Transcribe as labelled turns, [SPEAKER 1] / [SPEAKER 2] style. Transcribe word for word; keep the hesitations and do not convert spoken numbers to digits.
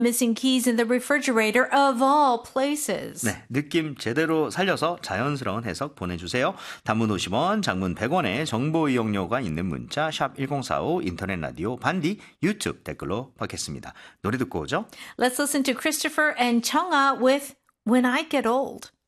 [SPEAKER 1] missing keys in the refrigerator of all places.
[SPEAKER 2] 네, 느낌 제대로 살려서 자연스러운 해석 보내주세요. 단문 오십 원, 장문 백 원의 정보 이용료가 있는 문자 샵 일공사오 인터넷 라디오 반디 유튜브 댓글로 받겠습니다. 노래 듣고 오죠?
[SPEAKER 1] Let's listen to Christopher and Chungha with When I Get Old.